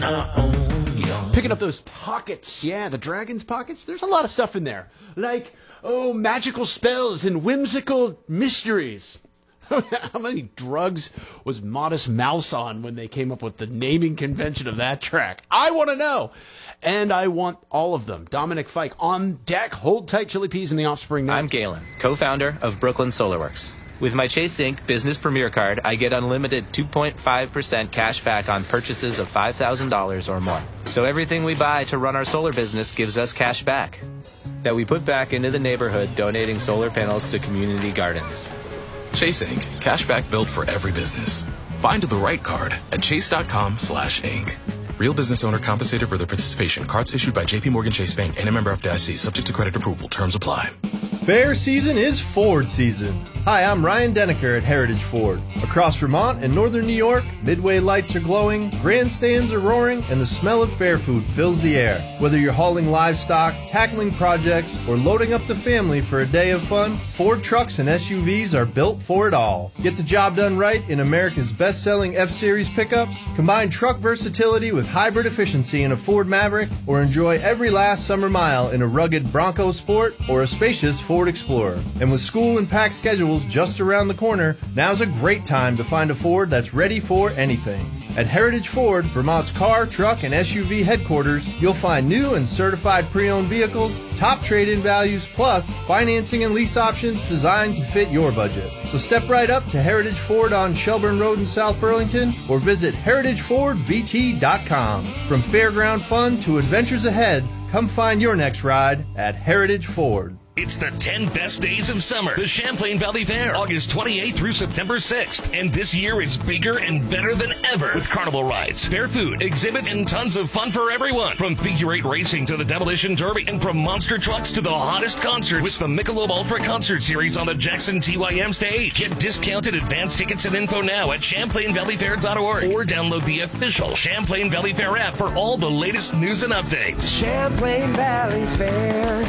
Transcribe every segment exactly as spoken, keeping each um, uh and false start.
our own yard. Picking up those pockets, yeah, the dragon's pockets. There's a lot of stuff in there, like, oh, magical spells and whimsical mysteries. How many drugs was Modest Mouse on when they came up with the naming convention of that track? I want to know. And I want all of them. Dominic Fike on deck. Hold tight, Chili Peas and the Offspring. I'm Galen, co-founder of Brooklyn Solarworks. With my Chase Inc Business Premier Card, I get unlimited two point five percent cash back on purchases of five thousand dollars or more. So everything we buy to run our solar business gives us cash back that we put back into the neighborhood, donating solar panels to community gardens. Chase Inc Cash back built for every business. Find the right card at chase.com slash Inc. Real business owner compensated for their participation. Cards issued by J P Morgan Chase Bank and a member F D I C. Subject to credit approval. Terms apply. Fair season is Ford season. Hi, I'm Ryan Deneker at Heritage Ford. Across Vermont and northern New York, Midway lights are glowing, grandstands are roaring, and the smell of fair food fills the air. Whether you're hauling livestock, tackling projects, or loading up the family for a day of fun, Ford trucks and S U Vs are built for it all. Get the job done right in America's best-selling F-Series pickups, combine truck versatility with hybrid efficiency in a Ford Maverick, or enjoy every last summer mile in a rugged Bronco Sport or a spacious Ford Explorer. And with school and packed schedules just around the corner, now's a great time to find a Ford that's ready for anything. At Heritage Ford, Vermont's car, truck, and S U V headquarters, you'll find new and certified pre-owned vehicles, top trade-in values, plus financing and lease options designed to fit your budget. So step right up to Heritage Ford on Shelburne Road in South Burlington or visit heritage ford v t dot com. From fairground fun to adventures ahead, come find your next ride at Heritage Ford. It's the ten best days of summer. The Champlain Valley Fair, August twenty-eighth through September sixth. And this year is bigger and better than ever with carnival rides, fair food, exhibits, and tons of fun for everyone. From figure eight racing to the Demolition Derby, and from monster trucks to the hottest concerts with the Michelob Ultra Concert Series on the Jackson T Y M stage. Get discounted advance tickets and info now at champlain valley fair dot org or download the official Champlain Valley Fair app for all the latest news and updates. Champlain Valley Fair.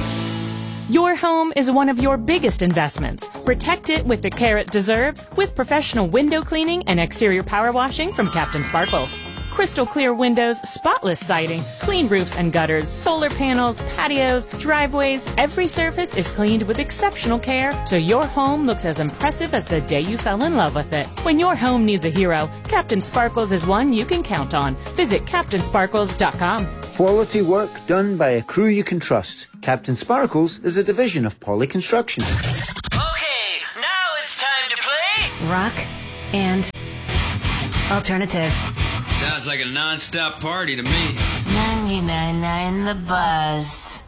Your home is one of your biggest investments. Protect it with the care it deserves with professional window cleaning and exterior power washing from Captain Sparkles. Crystal clear windows, spotless siding, clean roofs and gutters, solar panels, patios, driveways. Every surface is cleaned with exceptional care, so your home looks as impressive as the day you fell in love with it. When your home needs a hero, Captain Sparkles is one you can count on. Visit captain sparkles dot com. Quality work done by a crew you can trust. Captain Sparkles is a division of Poly Construction. Okay, now it's time to play rock and alternative. Sounds like a non-stop party to me. ninety-nine point nine The Buzz.